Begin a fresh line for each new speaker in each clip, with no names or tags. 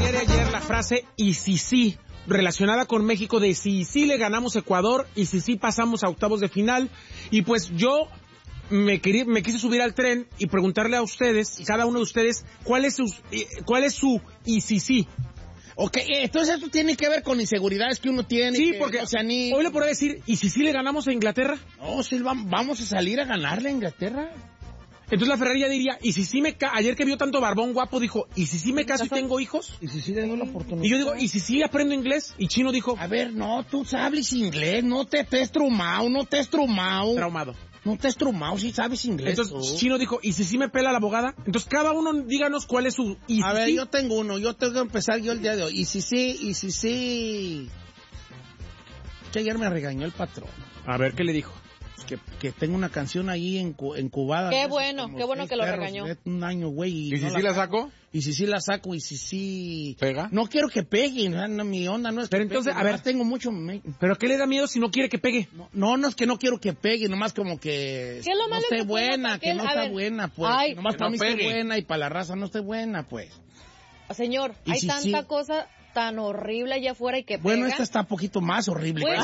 ayer la frase y si sí, relacionada con México de si sí le ganamos a Ecuador y si sí pasamos a octavos de final. Y pues yo me quise subir al tren y preguntarle a ustedes, cada uno de ustedes, cuál es su y si sí.
Ok, entonces esto tiene que ver con inseguridades que uno tiene.
Sí,
que,
porque
o sea,
hoy le podría decir, ¿y si sí le ganamos a Inglaterra?
No, sí, vamos a salir a ganarle a Inglaterra.
Entonces la Ferrari ya diría, ¿y si sí ayer que vio tanto barbón guapo dijo, ¿y si sí me caso y tengo hijos?
¿Y si sí le doy la oportunidad?
Y yo digo, ¿y si sí aprendo inglés? Y Chino dijo,
a ver, no, tú sabes inglés, no te estés traumado.
traumado.
No te estés traumado, si sabes inglés.
Entonces Chino dijo, ¿y si sí me pela la abogada? Entonces cada uno díganos cuál es su... ¿y
a
si
ver,
sí?
yo tengo uno, yo tengo que empezar yo el día de hoy. ¿Y si sí? Que ayer me regañó el patrón.
A ver, ¿qué le dijo?
Que tengo una canción ahí incubada.
Qué bueno que lo regañó.
Un año, güey.
¿Y si sí la saco?
Y si sí la saco, y si sí...
¿Pega?
No quiero que pegue, no, mi onda no es
pero
que
entonces,
pegue,
a ver,
tengo mucho...
¿Pero qué le da miedo si no quiere que pegue?
No es que no quiero que pegue, nomás como que...
¿Qué es lo malo
no
que
esté buena, que no está buena, pues.
Ay,
nomás
que
para
no
mí esté
pegue.
buena y para la raza no esté buena, pues.
Señor,
¿Y
hay
si
tanta
sí?
cosa tan horrible allá afuera y que
Bueno,
pega.
esta está un poquito más horrible.
Bueno,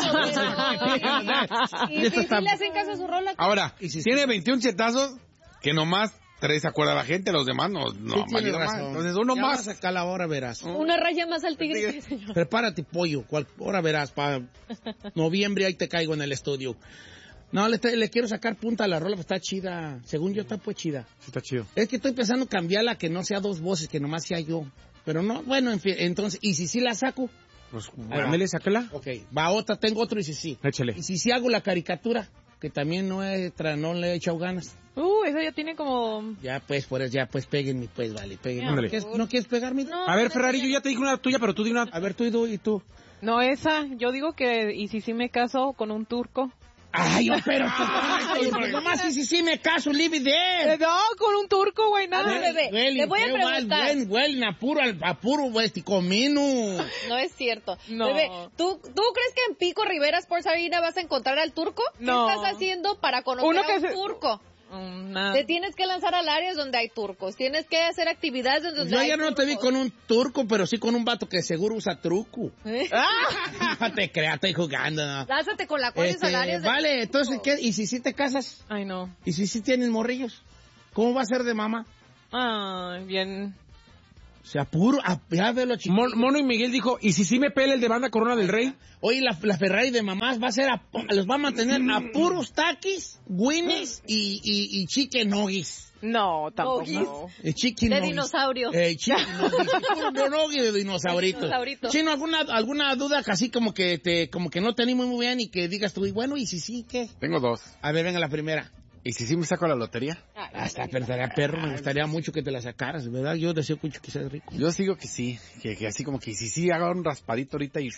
y si le hacen caso a su rola.
Ahora,
¿Y si
tiene
sí?
21 chetazos que nomás 3 se acuerda la gente, los demás no
Sí,
han
tienes
valido más.
razón.
Entonces uno
Ya
más.
vas a sacar la hora, verás.
Una raya más al tigre, señor.
Prepárate, pollo. Ahora verás, para noviembre ahí te caigo en el estudio. No, le quiero sacar punta a la rola, pues está chida. Según yo, está pues chida.
Sí, está chido.
Es que estoy pensando cambiarla, que no sea dos voces, que nomás sea yo. Pero no, bueno, en fin, entonces, ¿y si sí la saco?
Pues, ándale, sáquela.
Ok, va otra, tengo otro y si sí.
Échale.
Y si sí hago la caricatura, que también no le he echado ganas.
Esa ya tiene como...
Ya pues, péguenme, pues, vale, péguenme.
Ándale.
¿No quieres pegarme?
No.
A ver, Ferrari, yo ya te dije una tuya, pero tú di una...
A ver, tú y tú.
No, esa, yo digo que, y si sí me caso con un turco.
Ay, pero nomás y si sí me caso, leave it there.
No, con un turco, güey, nada.
A ver, bebé, te voy a preguntar.
Huelen a puro comino.
No es cierto.
No.
Bebé, ¿tú crees que en Pico Rivera Sports Arena vas a encontrar al turco?
No.
¿Qué estás haciendo para conocer
Uno
a
que
un
se-
turco?
Nada.
Te tienes que lanzar al área donde hay turcos. Tienes que hacer actividades donde
Yo
hay
ya no te vi
turcos.
con un turco, pero sí con un vato que seguro usa truco.
¿Eh?
No te creas, estoy jugando. No.
Lánzate con la cual al área de
Vale,
turco.
entonces, ¿qué? ¿Y si sí te casas?
Ay, no.
¿Y si sí tienes morrillos? ¿Cómo va a ser de mamá?
Ay, bien.
O sea, puro, ya veo lo chiquito.
Mono y Miguel dijo, ¿y si sí me pela el de banda Corona del Rey?
Oye, la Ferrari de mamás va a ser, los va a mantener a puros taquis, winnies y chicken nuggets.
No, tampoco.
Nuggies.
Chicken
De
nuggets.
dinosaurio.
Chicken nuggets. Puro nugget de dinosaurito.
De dinosaurito.
Chino, ¿alguna duda casi como que no te animo muy bien y que digas tú, y bueno, y si sí, ¿qué?
Tengo 2.
A ver, venga la primera.
¿Y si sí me saco la lotería?
Hasta estaría perro, me gustaría mucho que te la sacaras, ¿verdad? Yo deseo mucho que seas rico.
Yo sigo que sí, que así como que si sí haga un raspadito ahorita y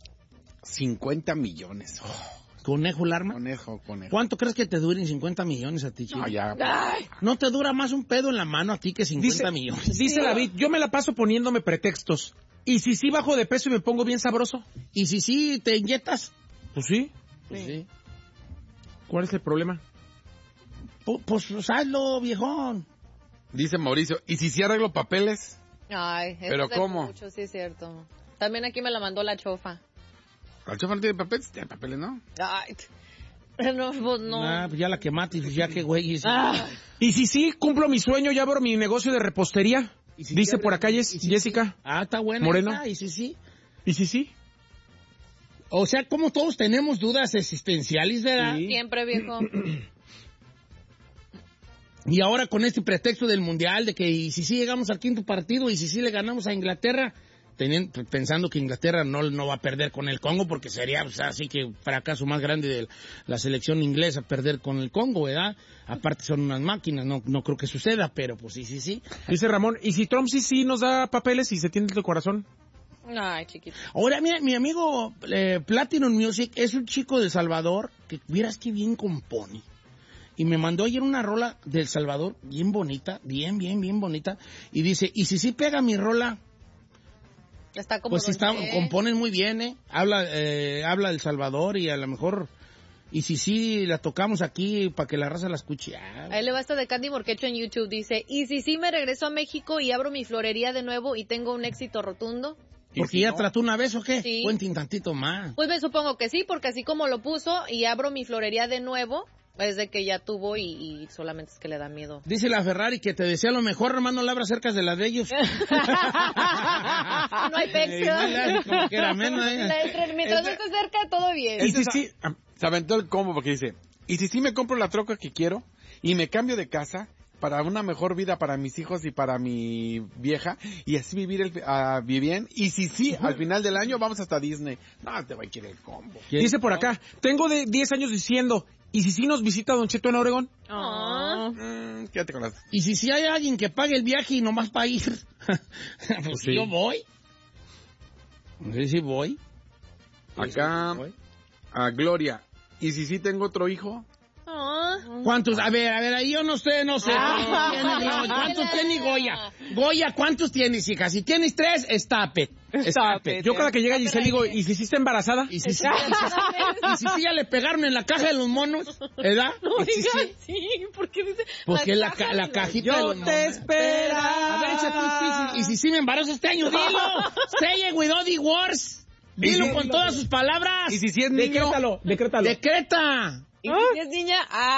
50 millones.
¿Conejo Larma?
Conejo.
¿Cuánto crees que te duren 50 millones a ti, Chino?
No, ya.
¿No te dura más un pedo en la mano a ti que 50 millones?
Dice David, yo me la paso poniéndome pretextos. ¿Y si sí bajo de peso y me pongo bien sabroso?
¿Y si sí te inyectas?
Pues sí.
Pues sí.
¿Cuál es el problema?
Pues hazlo, viejón.
Dice Mauricio, ¿y si sí arreglo papeles?
Ay, eso
¿Pero
es de
cómo?
mucho, sí es cierto. También aquí me la mandó la chofa.
¿El chofer no tiene papeles? Tiene papeles, ¿no?
Ay, no, pues no.
Ah, pues ya la quemaste, pues ya que güey.
¿Y si sí cumplo mi sueño y abro mi negocio de repostería?
¿Y si
Dice
sí
por acá
¿y si
Jessica.
Ah, está buena.
Moreno.
esa, ¿y si sí?
¿Y si sí?
O sea, como todos tenemos dudas existenciales, ¿verdad?
Sí.
Siempre, viejo.
Y ahora con este pretexto del Mundial, de que y si sí llegamos al quinto partido, y si sí le ganamos a Inglaterra, pensando que Inglaterra no va a perder con el Congo, porque sería pues, así que fracaso más grande de la selección inglesa perder con el Congo, ¿verdad? Aparte son unas máquinas, no creo que suceda, pero pues sí.
Dice Ramón, ¿y si Trump sí nos da papeles y se tiende el corazón?
Ay, chiquito.
Ahora, mira, mi amigo Platinum Music es un chico de El Salvador que vieras que bien compone. Y me mandó ayer una rola de El Salvador bien bonita, bien bonita. Y dice, ¿y si sí pega mi rola?
Está como
Pues sí,
Don Che.
componen muy bien, ¿eh? Habla El Salvador y a lo mejor Y si sí, la tocamos aquí para que la raza la escuche.
Ahí le basta de Candy Morquecho en YouTube. Dice, y si sí me regreso a México y abro mi florería de nuevo y tengo un éxito rotundo.
¿Porque ya trató una vez o qué?
Sí.
Cuenten tantito más.
Pues me supongo que sí, porque así como lo puso y abro mi florería de nuevo, es de que ya tuvo y solamente es que le da miedo.
Dice la Ferrari que te desea lo mejor, hermano, no le abras cerca de las de ellos.
No hay pex.
Como que era menos,
Mientras no esté cerca, todo bien.
Y sí, se aventó el combo porque dice, y si sí me compro la troca que quiero y me cambio de casa para una mejor vida para mis hijos y para mi vieja y así vivir bien. Y si sí, al final del año vamos hasta Disney. No, te va a querer el combo.
Dice por acá, tengo de 10 años diciendo, ¿y si sí nos visita Don Cheto en Oregón?
Quédate con las...
Y si hay alguien que pague el viaje y nomás para ir, pues
sí.
Yo voy. Sí, voy.
Acá, a Gloria, ¿y si sí tengo otro hijo?
¿Cuántos? A ver, ahí yo no sé. ¿Cuántos tiene Goya? Goya, ¿cuántos tienes, hija? Si tienes 3, estápe.
Yo cada que llega Giselle digo, ¿y si sí está embarazada?
Y si sí ya le pegaron en la caja de los monos, ¿verdad?
No digas sí, ¿por qué dice?
Pues que la cajita de los monos.
Yo te esperaba.
A ver, échate un chiste. Y si sí me embarazo este año, dilo. Say it with all the words. Dilo con todas sus palabras.
Y si sí es niño...
Decrétalo.
Decreta.
¿Y si es niña?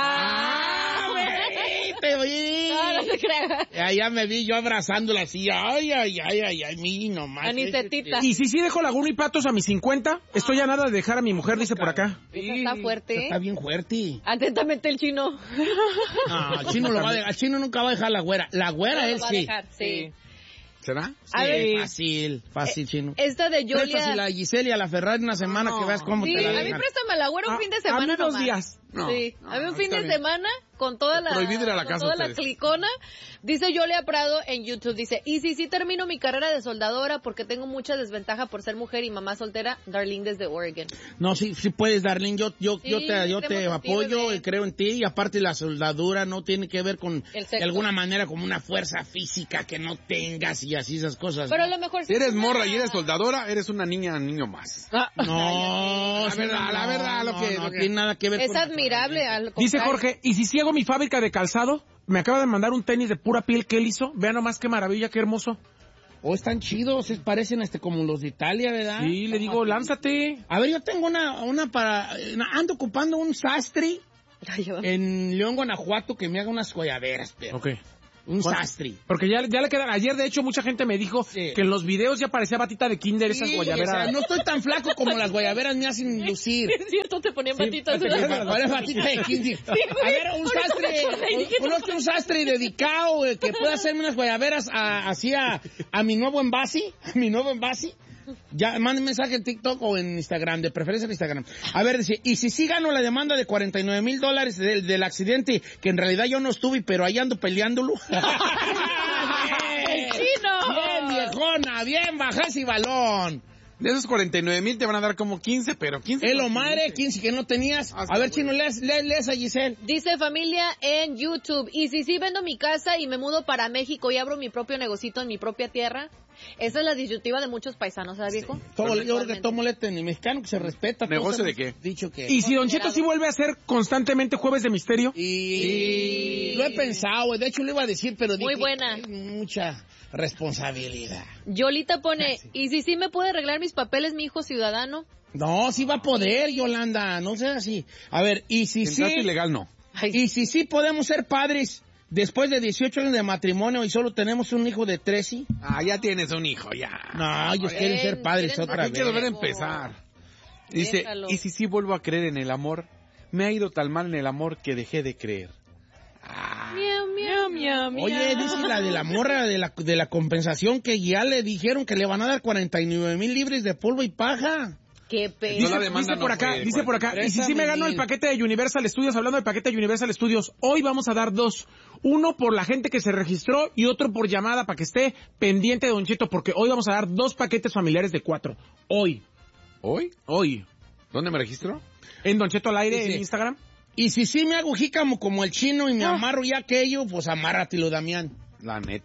Te oí.
No se crea.
Ya me vi yo abrazándola así. Ay, mi nomás.
Anitetita.
Y si sí dejo Laguna y Patos a mis 50, estoy a nada de dejar a mi mujer, dice por acá.
Esa está fuerte.
Está bien fuerte.
Atentamente el chino.
No, el chino lo va a dejar. El chino nunca va a dejar la güera. La güera
Lo
él
va a
sí.
dejar, sí.
¿Será?
A ver.
Fácil, chino.
Esta de
Préstasela
Yolia.
a Giselle y a la Ferrari una semana que veas cómo
Sí,
te la
a mí
dejan.
préstame la güera un fin de
A
semana
mí 2
nomás.
días.
No,
Sí, a mí un fin
está
de
bien.
semana con toda la
Prohibido ir a la
con
casa
toda la
ustedes.
clicona. Dice Yolia Prado en YouTube, dice, y si sí termino mi carrera de soldadora porque tengo mucha desventaja por ser mujer y mamá soltera, Darlene desde Oregon.
No, sí puedes, Darlene. Yo te
creemos en ti,
apoyo
bebé.
y creo en ti. Y aparte la soldadura no tiene que ver con,
El sexo.
de alguna manera, como una fuerza física que no tengas y así esas cosas.
Pero a
¿no?
lo mejor
Si eres
es
morra
una-
y eres soldadora, eres una niño más.
No,
la verdad, lo que-
no tiene nada que ver
Es
con...
admirable. Al
Dice
contrario.
Jorge, ¿y si sí hago mi fábrica de calzado? Me acaba de mandar un tenis de pura piel que él hizo. Vean nomás qué maravilla, qué hermoso.
Oh, están chidos, parecen como los de Italia, ¿verdad?
Sí, le digo, lánzate.
A ver, yo tengo una para... Ando ocupando un sastre
Ay, yo-
en León, Guanajuato, que me haga unas guayaberas, pero...
Ok.
Un sastre.
Porque ya le quedan. Ayer, de hecho, mucha gente me dijo
Sí.
que en los videos ya parecía batita de kinder esas
Sí,
guayaberas.
o sea, no estoy tan flaco como las guayaberas me hacen lucir.
Es cierto, te ponían patitas.
Ahora es batita de 15. A ver, un sastre, un sastre dedicado que pueda hacerme unas guayaberas así a mi nuevo envase, Ya, manden mensaje en TikTok o en Instagram, de preferencia en Instagram. A ver, dice, y si sí gano la demanda de $49,000 del accidente, que en realidad yo no estuve, pero ahí ando peleándolo.
¡El chino!
Bien, viejona, bien, baja ese balón.
De esos 49,000 te van a dar como 15, pero 15...
Es lo madre, 15 que no tenías. A ver, chino, lees a Giselle.
Dice familia en YouTube, y si sí vendo mi casa y me mudo para México y abro mi propio negocito en mi propia tierra, esa es la disyuntiva de muchos paisanos, ¿sabes, viejo?
Yo creo que todo molesta en el mexicano que se respeta.
¿Negocio
todos
de
hemos
qué?
Dicho que...
Y si Don Cheto sí vuelve a hacer constantemente Jueves de Misterio.
Y lo he pensado, de hecho lo iba a decir, pero
Muy
dije,
buena.
Mucha responsabilidad.
Yolita pone, y si sí me puede arreglar mis papeles mi hijo ciudadano.
No, sí va a poder, Yolanda, no sea así. A ver, y si sí...
Entraste ilegal, no.
Y si sí podemos ser padres después de 18 años de matrimonio y solo tenemos un hijo de 13.
Ya tienes un hijo, ya.
No, ellos quieren ser padres
quieren
otra
Aquí
vez.
quiero ver empezar. Dice,
Déjalo.
y si sí vuelvo a creer en el amor, me ha ido tan mal en el amor que dejé de creer.
Miau, miau, miau, miau.
Oye, dice la de la morra de la compensación que ya le dijeron que le van a dar 49,000 libres de polvo y paja.
Qué pedo.
No la
Dice,
demanda
por
no
acá,
fue,
dice por acá, y si sí me gano el paquete de Universal Studios, hablando del paquete de Universal Studios, hoy vamos a dar 2. Uno por la gente que se registró y otro por llamada para que esté pendiente de Don Cheto, porque hoy vamos a dar 2 paquetes familiares de 4. Hoy.
¿Hoy? ¿Dónde me registro?
En Don Cheto al aire,
Dice,
en Instagram.
Y si sí me hago jícamo como el chino y me amarro ya aquello, pues amárratelo, Damián.
La neta.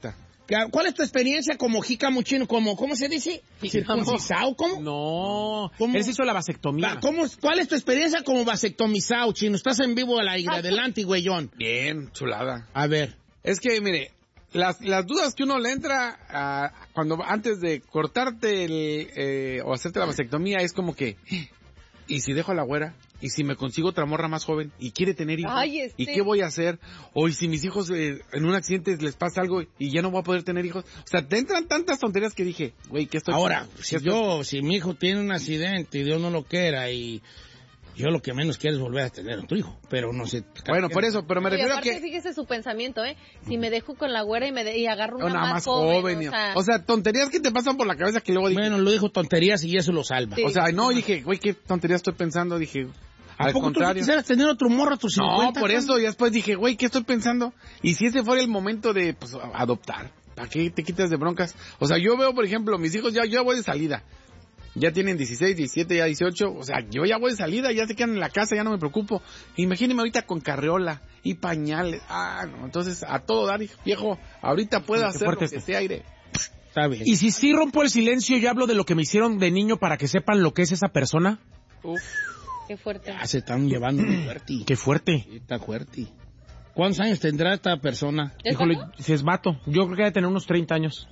¿Cuál es tu experiencia como jícamo chino? ¿Cómo se dice? ¿Circuncisado? ¿Cómo?
No,
¿Cómo?
él se hizo la vasectomía.
¿Cuál es tu experiencia como vasectomizado, chino? Estás en vivo al aire. Adelante, güeyón.
Bien, chulada.
A ver.
Es que, mire, las dudas que uno le entra cuando antes de cortarte o hacerte la vasectomía es como que, ¿y si dejo a la güera? ¿Y si me consigo otra morra más joven y quiere tener hijos?
Ay,
¿Y qué voy a hacer? ¿O y si mis hijos en un accidente les pasa algo y ya no voy a poder tener hijos? O sea, te entran tantas tonterías que dije, güey, ¿qué estoy
Ahora,
haciendo?
si mi hijo tiene un accidente y Dios no lo quiera y yo lo que menos quiero es volver a tener a tu hijo, pero no sé.
Bueno, por eso, pero me
Y
refiero a
aparte,
que...
fíjese su pensamiento, Si me dejo con la güera y agarro una
Una
más joven,
O sea, tonterías que te pasan por la cabeza que luego dije...
Bueno, lo dijo tonterías y eso lo salva.
Sí.
O sea, no, dije, güey, qué tonterías estoy pensando, dije...
¿A
Al
poco
contrario.
tú quisieras tener otro morro a tus 50?
No, por eso, y después dije, güey, ¿qué estoy pensando? Y si ese fuera el momento de, pues, adoptar, ¿para qué te quitas de broncas? O sea, yo veo, por ejemplo, mis hijos ya voy de salida. Ya tienen 16, 17, ya 18. O sea, yo ya voy de salida, ya se quedan en la casa, ya no me preocupo. Imagíneme ahorita con carriola y pañales. No, entonces, a todo dar, viejo, ahorita puedo
Qué
hacer lo
fuerte
que
esto.
sea, aire.
Está bien.
Y si sí rompo el silencio y hablo de lo que me hicieron de niño para que sepan lo que es esa persona,
Uf.
Qué fuerte.
Ya se están llevando muy fuerte.
qué fuerte.
Sí, está fuerte. ¿Cuántos años tendrá esta persona?
¿Es
Híjole,
vato?
si es vato, yo creo que debe tener unos 30 años.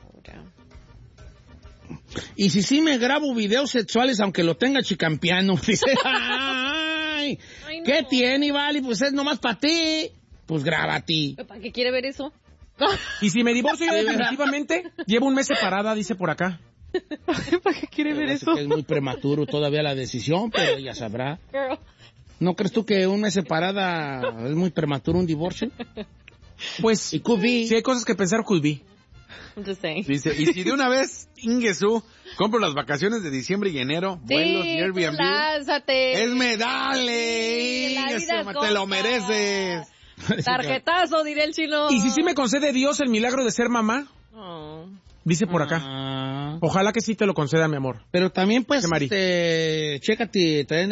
Y si sí me grabo videos sexuales aunque lo tenga chicampiano. Dice, ay,
Ay, no.
¿qué tiene, vale? Pues es nomás para ti. Pues grábate.
¿Para qué quiere ver eso?
Y si me divorcio yo definitivamente, llevo un mes separada, dice por acá.
¿Para qué quiere ver
Parece
eso?
que es muy prematuro todavía la decisión, pero ella sabrá.
Girl.
¿No crees tú que un mes separada es muy prematuro un divorcio?
Pues,
Y could be.
si hay cosas que pensar, could be.
I'm just saying.
Dice, y si de una vez, Ingesu, compro las vacaciones de diciembre y enero, vuelos y
Sí,
Airbnb.
lánzate.
¡Esme, dale!
Sí, la
Ingesu,
vida
te
corta.
lo mereces.
Tarjetazo, diré el chino.
Y si sí me concede Dios el milagro de ser mamá,
Oh.
dice por acá.
Ah.
Ojalá que sí te lo conceda, mi amor.
Pero también, pues,
¿Qué, Mari?
chécate, también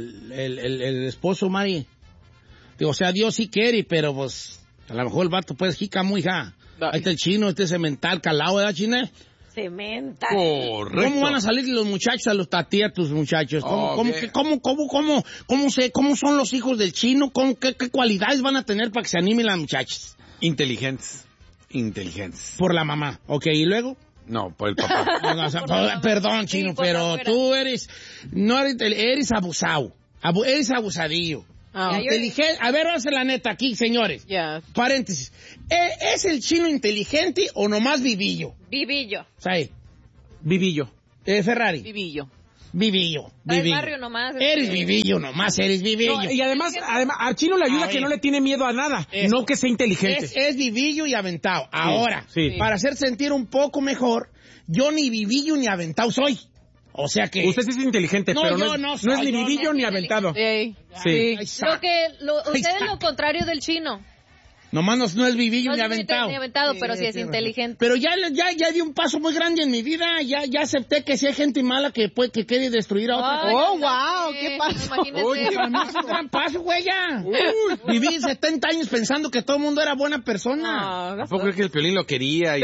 el esposo, Mari. Digo, o sea, Dios sí quiere, pero pues, a lo mejor el vato, pues, muy hija. Ahí está el chino, este cemental calado, ¿verdad, China?
Cementa.
Correcto.
¿Cómo van a salir los muchachos a los tatías, tus muchachos?
Oh, bien.
¿Cómo son los hijos del chino? ¿Qué cualidades van a tener para que se animen las muchachas?
Inteligentes.
Por la mamá, ¿ok? ¿Y luego?
No, por el papá.
No, o sea, perdón,
Sí,
chino,
por
pero
afuera.
tú eres abusado. Eres abusadillo.
Ah,
Inteligente. A ver, vamos a hacer la neta aquí, señores.
yes.
Paréntesis. ¿Es el chino inteligente o nomás vivillo?
Vivillo.
¿Sabes?
Vivillo.
Ferrari.
Vivillo.
Vivillo.
Del
Vivillo.
barrio nomás.
Eres vivillo nomás, eres vivillo.
No, y además, a Chino le ayuda
A
que
ver.
no le tiene miedo a nada,
Eso.
no que sea inteligente.
Es vivillo y aventado. Ahora,
sí.
para hacer sentir un poco mejor, yo ni vivillo ni aventado soy. O sea que...
Usted sí es inteligente,
No,
pero
yo
no
no
es
soy,
ni
yo
vivillo
no.
ni aventado.
Ey,
Sí.
Ahí
Usted
está.
es lo contrario del chino.
Nomás no es vivillo
No
ni
es
aventado.
ni aventado, pero sí es inteligente.
Pero ya di un paso muy grande en mi vida. Ya acepté que si hay gente mala que quiere destruir a otra.
Ay,
Oh,
no,
wow,
sí,
¿qué pasó?
imagínese.
Oye, para mí es un gran paso, güey, ya. Viví 70 años pensando que todo el mundo era buena persona.
Ah,
¿A poco crees que el Piolín lo quería?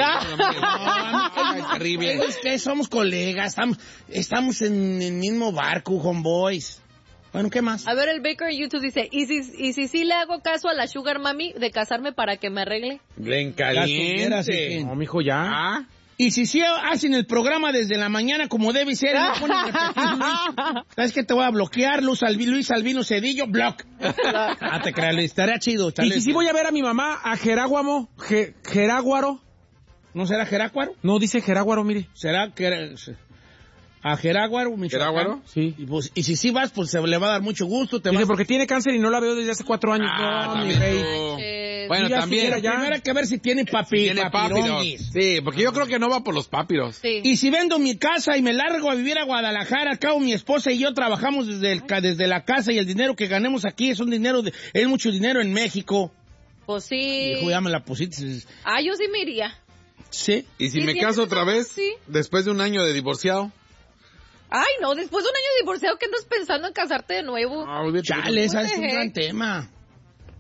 Ay, terrible.
Es que somos colegas, estamos en el mismo barco, homeboys. Bueno, ¿qué más?
A ver, el Baker en YouTube dice, ¿y si sí le hago caso a la Sugar Mami de casarme para que me arregle?
Bien
Ya estuvieras,
caliente.
hijín.
No, mijo, ya.
Ah,
Y si sí hacen el programa desde la mañana como debe ser, y no ponen repetirlo, ¿sabes qué? Te voy a bloquear, Luis Albino Cedillo, block. Te creas, estaría chido.
Y si sí voy a ver a mi mamá, a Jeráguaro.
¿No será Jerácuaro?
No, dice Jeráguaro, mire.
¿Será que a Jeráguaro, Michoacán?
¿Jeráguaro?
Sí.
Y si sí vas, pues se le va a dar mucho gusto.
Dice, porque tiene cáncer y no la veo desde hace 4 años. no, mi
también
rey.
Manches.
Bueno,
Sí, ya
también.
estuviera ya.
Primero hay que ver si tiene
Tiene papiros.
papironguis.
Sí, porque yo creo que no va por los papiros.
Sí.
Y si vendo mi casa y me largo a vivir a Guadalajara, al cabo mi esposa y yo trabajamos desde la casa y el dinero que ganemos aquí es mucho dinero en México.
Pues sí.
Hijo, ya me la pusiste.
Ah, yo sí me iría.
Sí.
Y si
¿Y
me
si
caso
es
otra
verdad?
vez,
Sí.
después de un año de divorciado.
Ay, no, después de un año de divorciado, ¿qué andas pensando en casarte de nuevo?
Ah, olvídate.
Chale, ese es un
What the
gran
heck?
tema.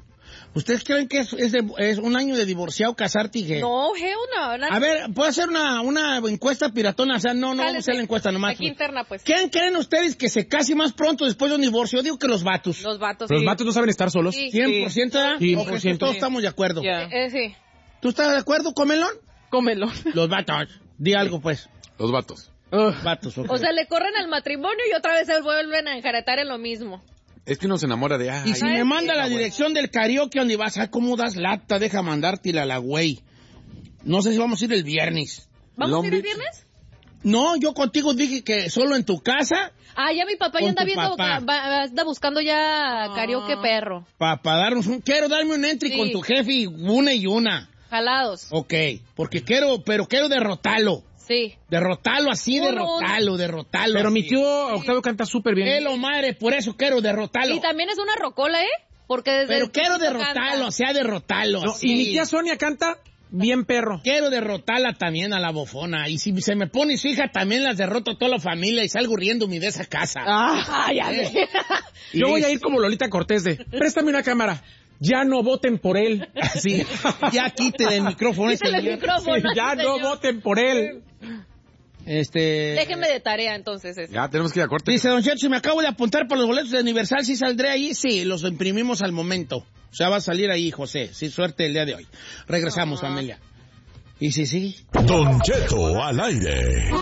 ¿Ustedes creen que es un año de divorciado casarte y que...
No, hell no.
A ver, ¿puedo hacer una encuesta piratona? O sea, no vamos a hacer la encuesta nomás.
Aquí interna, pues.
¿Quién creen ustedes que se case más pronto después de un divorcio? Yo digo que los vatos.
Los vatos,
Pero los vatos no saben estar solos.
Sí.
100%, ¿verdad?
100%.
Todos estamos de acuerdo.
Ya.
Sí.
¿Tú estás de acuerdo, Comelón?
Cómelo.
Los vatos. Di algo, pues.
Los vatos.
Vatos, ok.
O sea, le corren al matrimonio y otra vez se vuelven a enjaretar en lo mismo.
Es que uno se enamora de...
Y si me manda la dirección del karaoke donde vas, ay, ¿cómo das lata? Deja mandártela a la güey. No sé si vamos a ir el viernes.
¿Vamos a ir el viernes?
No, yo contigo dije que solo en tu casa.
Ah, ya mi papá ya
Con
anda
tu
viendo,
papá.
anda buscando ya karaoke perro.
Para darnos quiero darme un entry
Sí.
con tu jefe y una.
Jalados.
Ok, porque quiero derrotarlo.
Sí.
Derrotarlo así,
No.
derrotarlo.
Pero
así.
mi tío Octavio canta súper bien.
Hello, madre, por eso quiero derrotarlo.
Y también es una rocola, ¿eh? Porque desde
Pero
el
quiero
chiquito
derrotarlo,
canta.
o sea, derrotarlo.
No,
así.
y mi tía Sonia canta bien perro.
Quiero derrotarla también a la bofona. Y si se me pone su hija, también las derroto a toda la familia y salgo riéndome de esa casa.
Ah, ya sé.
Yo voy a ir como Lolita Cortés de, préstame una cámara. Ya no voten por él.
Así, ya quítele el micrófono.
Quítale el
señor.
micrófono.
Sí, ya no
señor.
voten por él.
Déjenme de tarea entonces eso.
Ya, tenemos que ir a corte.
Dice Don Cheto, si me acabo de apuntar para los boletos de Universal, ¿sí saldré ahí? Sí, los imprimimos al momento. O sea, va a salir ahí, José. Sí, suerte el día de hoy. Regresamos, familia. ¿Y sí?
Don Cheto al aire.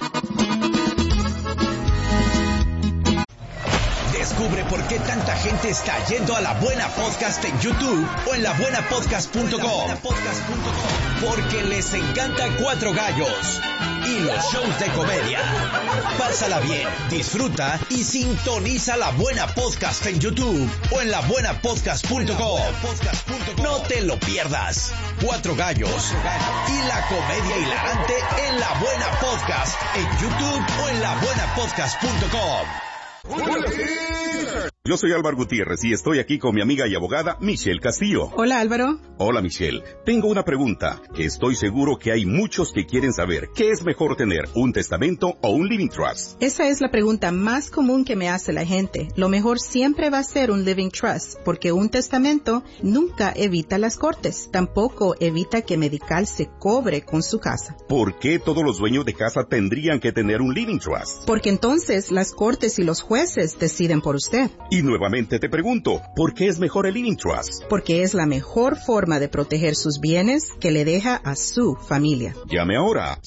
Descubre por qué tanta gente está yendo a La Buena Podcast en YouTube o en labuenapodcast.com. Porque les encanta Cuatro Gallos y los shows de comedia. Pásala bien, disfruta y sintoniza La Buena Podcast en YouTube o en labuenapodcast.com. No te lo pierdas. Cuatro Gallos y la comedia hilarante en La Buena Podcast en YouTube o en labuenapodcast.com.
Yo soy Álvaro Gutiérrez y estoy aquí con mi amiga y abogada Michelle Castillo.
Hola, Álvaro.
Hola, Michelle. Tengo una pregunta que estoy seguro que hay muchos que quieren saber. ¿Qué es mejor tener, un testamento o un living trust?
Esa es la pregunta más común que me hace la gente. Lo mejor siempre va a ser un living trust, porque un testamento nunca evita las cortes. Tampoco evita que Medical se cobre con su casa.
¿Por qué todos los dueños de casa tendrían que tener un living trust?
Porque entonces las cortes y los jueces deciden por usted.
Y nuevamente te pregunto, ¿por qué es mejor el living trust?
Porque es la mejor forma de proteger sus bienes que le deja a su familia.
Llame ahora.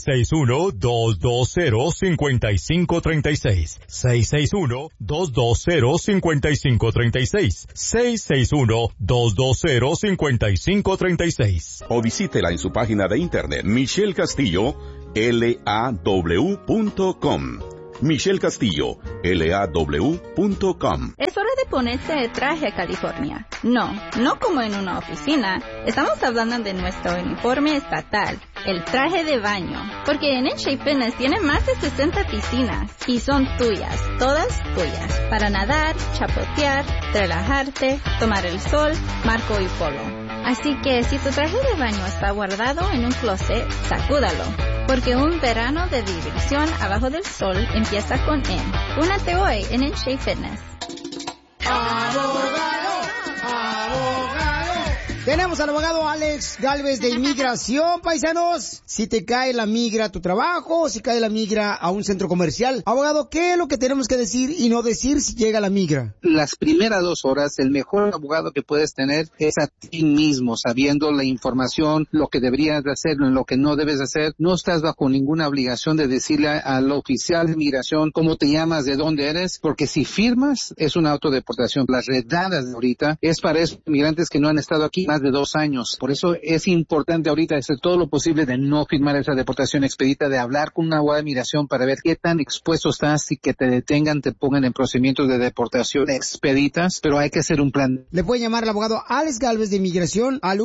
661-220-5536. 661-220-5536. 661-220-5536.
O visítela en su página de internet, Michelle Castillo, law.com. Michelle Castillo, law.com.
Es hora de ponerse de traje a California. No como en una oficina. Estamos hablando de nuestro uniforme estatal, el traje de baño. Porque en Shape Fitness tiene más de 60 piscinas y son tuyas, todas tuyas. Para nadar, chapotear, relajarte, tomar el sol, marco y polo. Así que si tu traje de baño está guardado en un closet, sacúdalo. Porque un verano de diversión abajo del sol empieza con N. Únete hoy en Shape Fitness.
Tenemos al abogado Alex Galvez de Inmigración, paisanos. Si te cae la migra a tu trabajo, si cae la migra a un centro comercial. Abogado, ¿qué es lo que tenemos que decir y no decir si llega la migra?
Las primeras 2 horas, el mejor abogado que puedes tener es a ti mismo, sabiendo la información, lo que deberías de hacer, lo que no debes hacer. No estás bajo ninguna obligación de decirle al oficial de migración cómo te llamas, de dónde eres, porque si firmas, es una autodeportación. Las redadas de ahorita es para esos inmigrantes que no han estado aquí más de 2 años. Por eso es importante ahorita hacer todo lo posible de no firmar esa deportación expedita, de hablar con una abogada de migración para ver qué tan expuesto estás y que te detengan, te pongan en procedimientos de deportación expeditas, pero hay que hacer un plan.
Le pueden llamar al abogado Alex Galvez de Inmigración al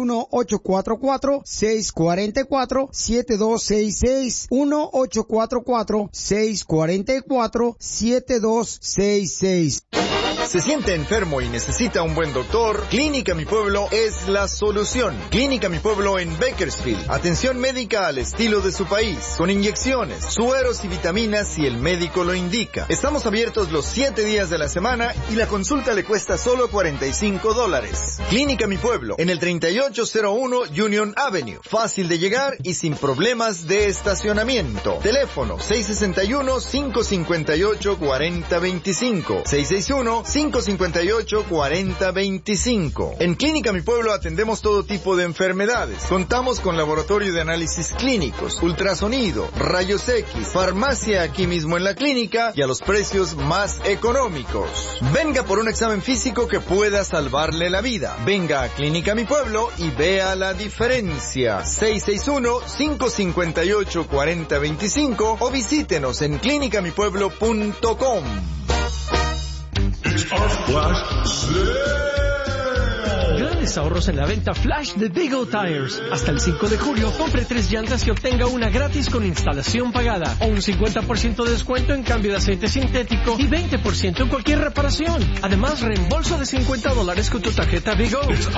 1-844-644-7266. 1-844-644-7266.
¿Se siente enfermo y necesita un buen doctor? Clínica Mi Pueblo es la solución. Clínica Mi Pueblo en Bakersfield. Atención médica al estilo de su país, con inyecciones, sueros y vitaminas si el médico lo indica. Estamos abiertos los 7 días de la semana y la consulta le cuesta solo $45. Clínica Mi Pueblo, en el 3801 Union Avenue. Fácil de llegar y sin problemas de estacionamiento. Teléfono 661-558-4025. 661-558-4025. En Clínica Mi Pueblo atendemos todo tipo de enfermedades. Contamos con laboratorio de análisis clínicos, ultrasonido, rayos X, farmacia aquí mismo en la clínica y a los precios más económicos. Venga por un examen físico que pueda salvarle la vida. Venga a Clínica Mi Pueblo y vea la diferencia. 661-558-4025 o visítenos en clinicamipueblo.com.
Grandes ahorros en la venta flash de Big O Tires. Hasta el 5 de julio, compre 3 llantas y obtenga una gratis con instalación pagada, o un 50% de descuento en cambio de aceite sintético y 20% en cualquier reparación. Además, reembolso de $50 con tu tarjeta Big O.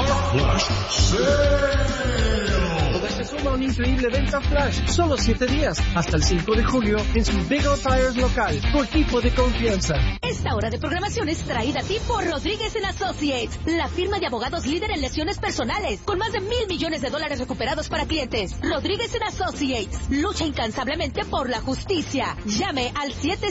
Todo esto suma una increíble venta flash. Solo 7 días, hasta el 5 de julio, en su Big O Tires local. Tu equipo de confianza.
Esta hora de programación es traída a ti por Rodríguez & Associates, la firma de abogados líder en lesiones personales, con más de $1,000 millones recuperados para clientes. Rodríguez & Associates lucha incansablemente por la justicia. Llame al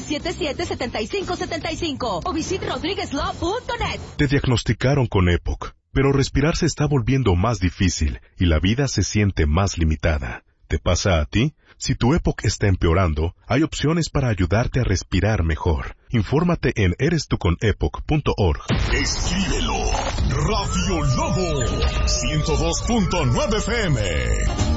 777-7575 o visite rodriguezlaw.net.
Te diagnosticaron con EPOC, pero respirar se está volviendo más difícil y la vida se siente más limitada. ¿Te pasa a ti? Si tu EPOC está empeorando, hay opciones para ayudarte a respirar mejor. Infórmate en erestuconepoc.org.
Escríbelo. Radio Lobo 102.9 FM.